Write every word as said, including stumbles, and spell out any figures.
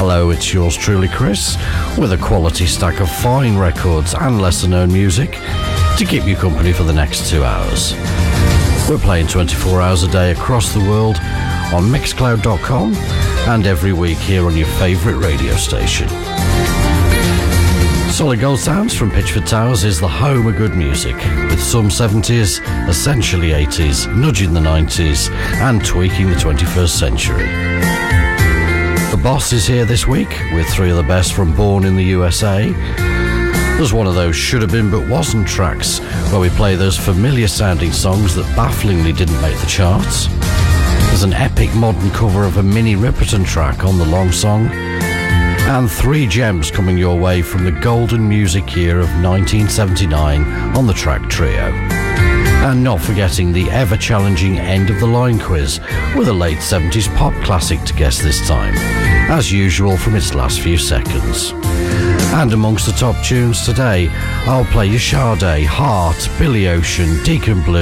Hello, it's yours truly, Chris, with a quality stack of fine records and lesser-known music to keep you company for the next two hours. We're playing twenty-four hours a day across the world on mixcloud dot com and every week here on your favourite radio station. Solid Gold Sounds from Pitchford Towers is the home of good music, with some seventies, essentially eighties, nudging the nineties, and tweaking the twenty-first century. The Boss is here this week with three of the best from Born in the U S A. There's one of those should have been but wasn't tracks where we play those familiar sounding songs that bafflingly didn't make the charts. There's an epic modern cover of a Minnie Riperton track on the Long Song, and three gems coming your way from the golden music year of nineteen seventy-nine on the track Trio. And not forgetting the ever-challenging End of the Line quiz with a late seventies pop classic to guess this time, as usual from its last few seconds. And amongst the top tunes today, I'll play you Sade, Heart, Billy Ocean, Deacon Blue,